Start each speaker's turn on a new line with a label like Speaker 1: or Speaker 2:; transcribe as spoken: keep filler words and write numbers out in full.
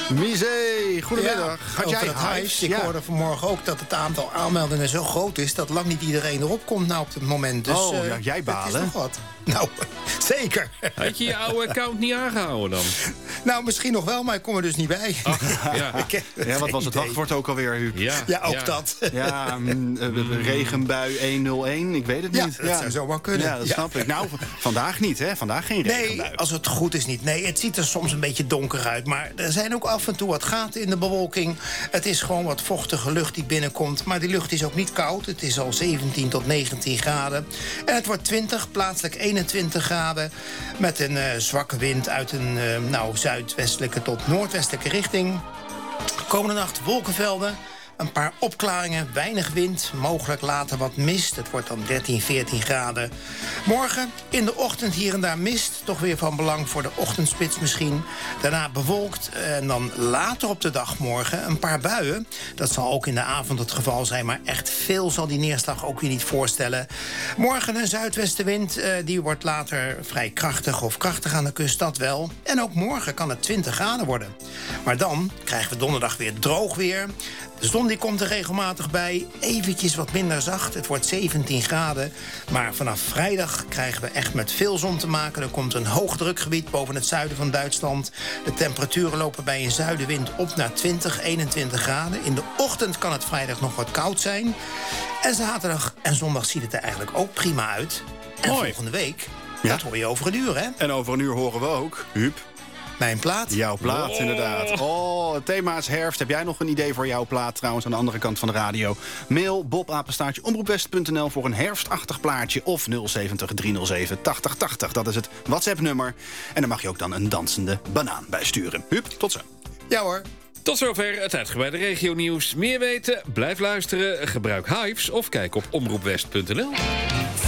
Speaker 1: Misé, goedemiddag.
Speaker 2: Ja,
Speaker 1: Had jij
Speaker 2: het
Speaker 1: Hives?
Speaker 2: Ik
Speaker 1: Ja.
Speaker 2: hoorde vanmorgen ook dat het aantal aanmeldingen zo groot is... dat lang niet iedereen erop komt nou op het moment. Dus,
Speaker 1: Oh,
Speaker 2: uh,
Speaker 1: ja, jij
Speaker 2: het
Speaker 1: balen.
Speaker 2: is nog wat. Nou, zeker.
Speaker 3: Had je je oude account niet aangehouden dan?
Speaker 2: Nou, misschien nog wel, maar ik kom er dus niet bij.
Speaker 3: Ach, ja.
Speaker 2: Ik heb
Speaker 1: Ja, wat
Speaker 2: geen
Speaker 1: was het
Speaker 2: idee.
Speaker 1: wachtwoord ook alweer, Huub?
Speaker 3: Ja,
Speaker 2: Ja, ook dat.
Speaker 1: Ja, mm, uh, regenbui honderdéén, ik weet het
Speaker 2: Ja,
Speaker 1: niet.
Speaker 2: dat zou zomaar kunnen.
Speaker 1: Ja, dat
Speaker 2: Ja.
Speaker 1: snap ik. Nou, v- vandaag niet, hè? Vandaag geen regenbui.
Speaker 2: Nee, als het goed is niet. Nee, het ziet er soms een beetje donker uit. Maar er zijn ook af en toe wat gaten in de bewolking. Het is gewoon wat vochtige lucht die binnenkomt. Maar die lucht is ook niet koud. Het is al zeventien tot negentien graden. En het wordt twintig, plaatselijk eenentwintig graden. Met een uh, zwakke wind uit een uh, nou, zuidwestelijke tot noordwestelijke richting. Komende nacht wolkenvelden. Een paar opklaringen, weinig wind, mogelijk later wat mist. Het wordt dan dertien, veertien graden. Morgen in de ochtend hier en daar mist. Toch weer van belang voor de ochtendspits misschien. Daarna bewolkt en dan later op de dag morgen een paar buien. Dat zal ook in de avond het geval zijn. Maar echt veel zal die neerslag ook weer niet voorstellen. Morgen een zuidwestenwind. Uh, die wordt later vrij krachtig of krachtig aan de kust, dat wel. En ook morgen kan het twintig graden worden. Maar dan krijgen we donderdag weer droog weer. De zon die komt er regelmatig bij. Eventjes wat minder zacht. Het wordt zeventien graden. Maar vanaf vrijdag krijgen we echt met veel zon te maken. Er komt een hoogdrukgebied boven het zuiden van Duitsland. De temperaturen lopen bij een zuidenwind op naar twintig, eenentwintig graden. In de ochtend kan het vrijdag nog wat koud zijn. En zaterdag en zondag ziet het er eigenlijk ook prima uit. En
Speaker 3: Mooi.
Speaker 2: volgende week,
Speaker 1: Ja.
Speaker 2: dat hoor je over een uur, hè?
Speaker 1: En over een uur horen we ook, Huub,
Speaker 2: Mijn plaat.
Speaker 1: jouw plaat
Speaker 3: Oh.
Speaker 1: inderdaad. Oh, het thema is herfst. Heb jij nog een idee voor jouw plaat trouwens aan de andere kant van de radio? Mail bobapenstaartje omroepwest punt n l voor een herfstachtig plaatje of nul zeventig, driehonderdzeven, tachtig tachtig. Dat is het WhatsApp-nummer. En daar mag je ook dan een dansende banaan bij sturen. Huub, tot zo.
Speaker 2: Ja hoor.
Speaker 3: Tot zover het uitgebreide regionieuws. Meer weten? Blijf luisteren, gebruik Hives of kijk op omroepwest punt n l.